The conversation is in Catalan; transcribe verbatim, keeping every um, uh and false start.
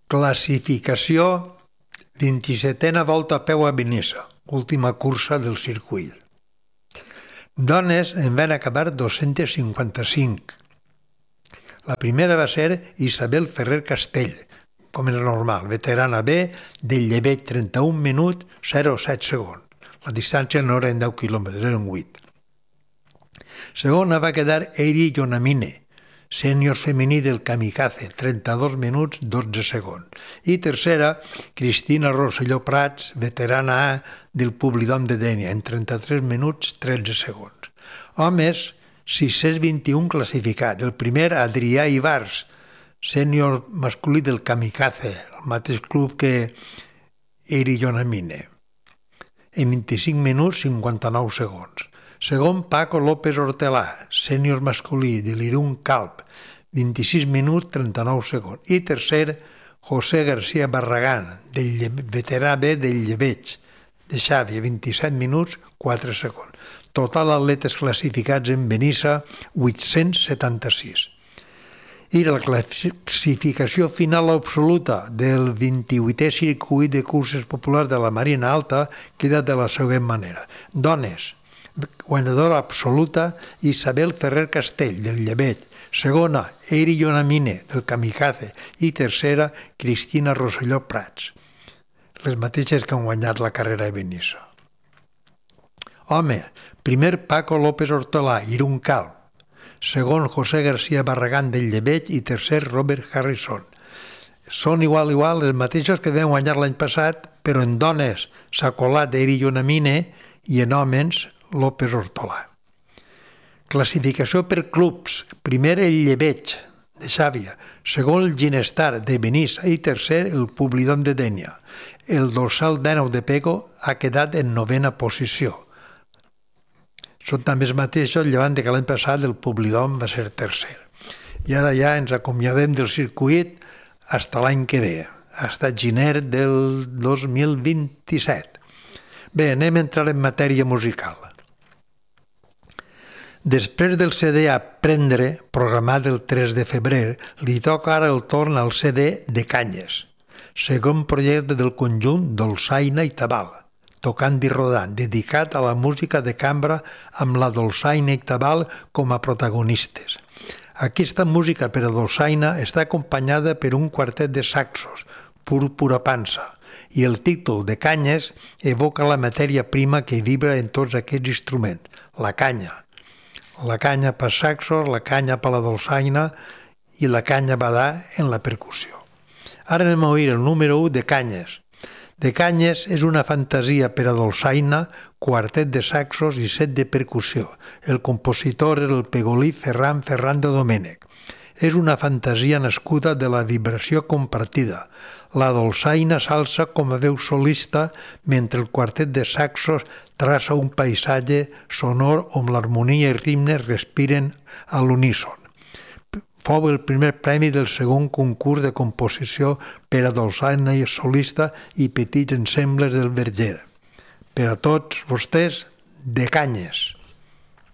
Classificació vint-i-setena volta a peu a Benissa, última cursa del circuit. Dones en van acabar dos-centes cinquanta-cinc. La primera va ser Isabel Ferrer Castell, com era normal, veterana B, del Llebeig, trenta-un minuts, zero coma set segons. La distància no eren deu quilòmetres, eren vuit. Segona va quedar Eiri Yonamine, sènior femení del Kamikaze, trenta-dos minuts, dotze segons. I tercera, Cristina Rosselló Prats, veterana A del Publidom de Dénia, en trenta-tres minuts, tretze segons. Homes, sis-cents vint-i-un classificats. El primer, Adrià Ibars, sènior masculí del Kamikaze, el mateix club que Eiri Yonamine, en vint-i-cinc minuts, cinquanta-nou segons. Segon, Paco López Hortelà, sènior masculí de l'Irún Calp, vint-i-sis minuts, trenta-nou segons. I tercer, José García Barragán, del veterà B del Llebeig, de Xàbia, vint-i-set minuts, quatre segons. Total atletes classificats en Benissa, vuit-cents setanta-sis. I la classificació final absoluta del vint-i-vuitè circuit de curses populars de la Marina Alta queda de la següent manera. Dones, guanyadora absoluta Isabel Ferrer Castell, del Llebeig. Segona, Eiri Yonamine, del Kamikaze. I tercera, Cristina Rosselló Prats. Les mateixes que han guanyat la carrera de Benissa. Home, primer Paco López Hortelà, Irún Calp. Segon, José García Barragán, del Llebeig. I tercer, Robert Harrison. Són igual igual els mateixos que van guanyar l'any passat, però en dones s'ha colat Eiri Yonamine i en homes López Hortolà. Classificació per clubs. Primer, el Llebeig, de Xàbia. Segon, el Ginestar, de Benissa. I tercer, el Publidom de Dénia. El dorsal dinou de Pego ha quedat en novena posició. Són també els mateixos, llevant que l'any passat el Publidom va ser tercer. I ara ja ens acomiadem del circuit fins l'any que ve, fins gener del dos mil vint-i-set. Bé, anem a entrar en matèria musical. Després del C D Aprendre, programat el tres de febrer, li toca ara el torn al C D de Canyes, segon projecte del conjunt Dolçaina i Tabal, tocant i rodant, dedicat a la música de cambra amb la Dolçaina i Tabal com a protagonistes. Aquesta música per a dolçaina està acompanyada per un quartet de saxos, Púrpura Pansa, i el títol de Canyes evoca la matèria prima que vibra en tots aquests instruments, la canya. La canya per saxos, la canya per la dolçaina i la canya badà en la percussió. Ara anem a oir el número u de Canyes. De Canyes és una fantasia per a dolçaina, quartet de saxos i set de percussió. El compositor és el pegolí Ferran Ferran de Domènech. És una fantasia nascuda de la vibració compartida. La dolçaina s'alça com a veu solista mentre el quartet de saxos traça un paisatge sonor on l'harmonia i ritme respiren a l'uníson. Fou el primer premi del segon concurs de composició per a dolçaina i solista i petits ensembles del Verger. Per a tots vostès, de Canyes.